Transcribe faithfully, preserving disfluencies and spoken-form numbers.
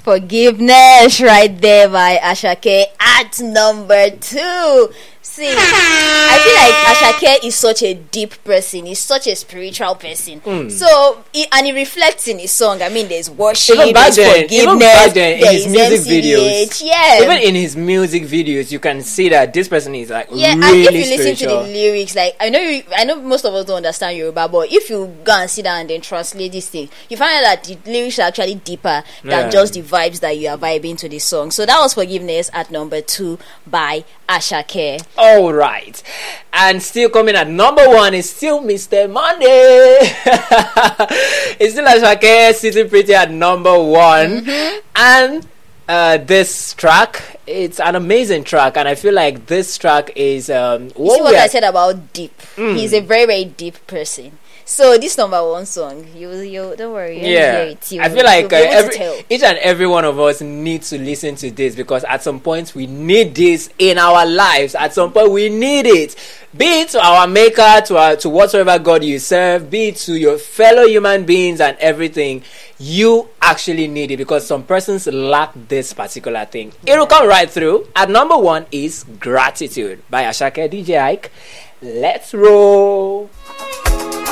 Forgiveness right there by Asake at number two. See, I feel like Asake is such a deep person. He's such a spiritual person. Mm. So, he, and he reflects in his song. I mean, there's worship, even back there's then, forgiveness, even back then, in there's his music M C D H, videos, yeah. even in his music videos, you can see that this person is like yeah, really and if you listen spiritual. to the lyrics, like I know, you, I know most of us don't understand Yoruba, but if you go and sit down and then translate this thing, you find out that the lyrics are actually deeper than Yeah. just the vibes that you are vibing to the song. So that was Forgiveness at number two by Asake. All right, and still coming at number one is still Mister Monday. It's still Asake sitting pretty at number one, mm-hmm. and uh, this track, it's an amazing track, and I feel like this track is um. You see what we I are- said about deep? Mm. He's a very very deep person. So this number one song, you you don't worry, you Yeah, hear it, you, I feel like uh, you'll be able to every, tell. each and every one of us needs to listen to this, because at some point we need this in our lives. At some point we need it, be it to our maker, to our, to whatsoever God you serve, be it to your fellow human beings and everything. You actually need it, because some persons lack this particular thing. Yeah. It will come right through. At number one is Gratitude by Asake D J Ike. Let's roll.